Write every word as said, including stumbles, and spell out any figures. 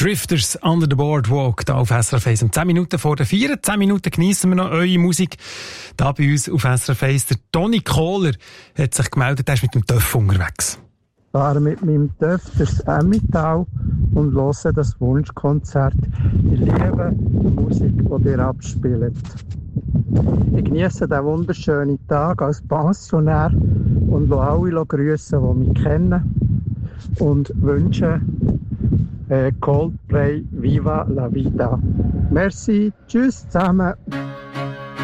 Drifters Under the Boardwalk hier auf S R F eins. Um zehn Minuten vor der vier. zehn Minuten geniessen wir noch eure Musik. Da bei uns auf S R F eins. Der Toni Kohler hat sich gemeldet, er ist mit dem Töff unterwegs. Ich fahre mit meinem Töff durchs Emmental und höre das Wunschkonzert. Ich liebe die Musik, die ihr abspielt. Ich genieße diesen wunderschönen Tag als Pensionär und lasse alle grüßen, die mich kennen. Und wünsche äh, Coldplay Viva la Vida. Merci, tschüss zusammen.